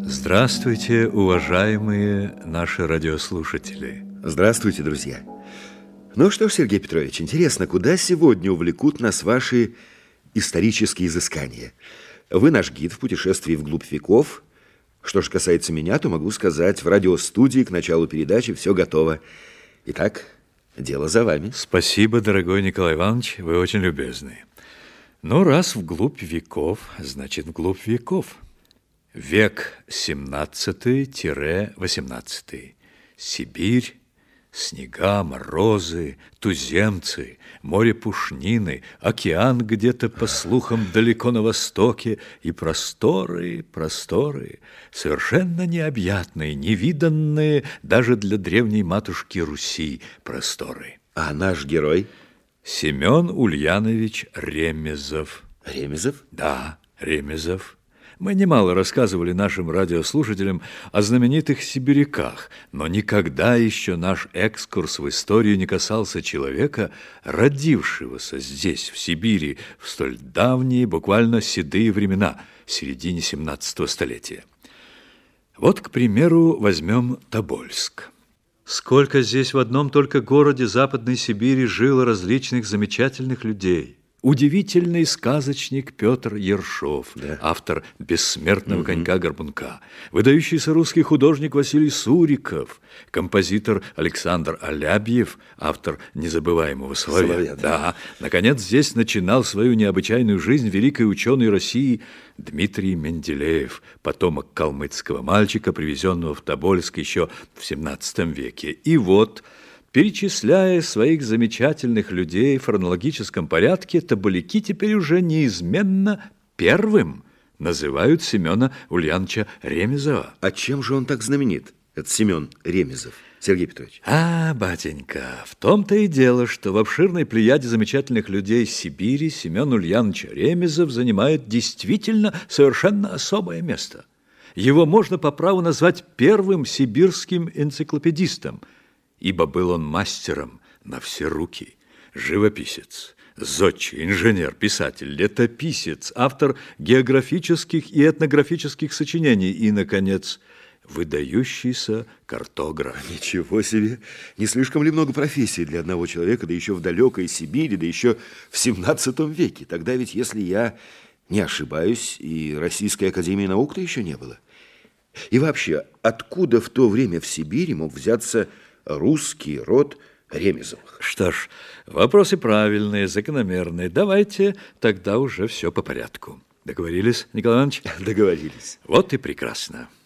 Здравствуйте, уважаемые наши радиослушатели. Здравствуйте, друзья. Ну что ж, Сергей Петрович, интересно, куда сегодня увлекут нас ваши исторические изыскания? Вы наш гид в путешествии вглубь веков. Что же касается меня, то могу сказать, в радиостудии к началу передачи все готово. Итак, дело за вами. Спасибо, дорогой Николай Иванович, вы очень любезны. Ну, раз вглубь веков, значит, вглубь веков. Век 17-18. Сибирь, снега, морозы, туземцы, море пушнины, океан где-то, по слухам, далеко на востоке, и просторы, просторы, совершенно необъятные, невиданные даже для древней матушки Руси просторы. А наш герой? Семен Ульянович Ремезов. Ремезов? Да, Ремезов. Мы немало рассказывали нашим радиослушателям о знаменитых сибиряках, но никогда еще наш экскурс в историю не касался человека, родившегося здесь, в Сибири, в столь давние, буквально седые времена, в середине 17 столетия. Вот, к примеру, возьмем Тобольск. Сколько здесь в одном только городе Западной Сибири жило различных замечательных людей. Удивительный сказочник Петр Ершов, да, автор «Бессмертного конька-горбунка», выдающийся русский художник Василий Суриков, композитор Александр Алябьев, автор «Незабываемого соловья». Да, наконец, здесь начинал свою необычайную жизнь великий ученый России Дмитрий Менделеев, потомок калмыцкого мальчика, привезенного в Тобольск еще в XVII веке. И вот, перечисляя своих замечательных людей в хронологическом порядке, тоболяки теперь уже неизменно первым называют Семена Ульяновича Ремезова. А чем же он так знаменит, этот Семен Ремезов, Сергей Петрович? Батенька, в том-то и дело, что в обширной плеяде замечательных людей Сибири Семен Ульянович Ремезов занимает действительно совершенно особое место. Его можно по праву назвать первым сибирским энциклопедистом, ибо был он мастером на все руки, живописец, зодчий, инженер, писатель, летописец, автор географических и этнографических сочинений и, наконец, выдающийся картограф. Ничего себе! Не слишком ли много профессий для одного человека, да еще в далекой Сибири, да еще в 17 веке? Тогда ведь, если я не ошибаюсь, и Российской академии наук-то еще не было. И вообще, откуда в то время в Сибири мог взяться русский род Ремезовых? Что ж, вопросы правильные, закономерные. Давайте тогда уже все по порядку. Договорились, Николай Иванович? Договорились. Вот и прекрасно.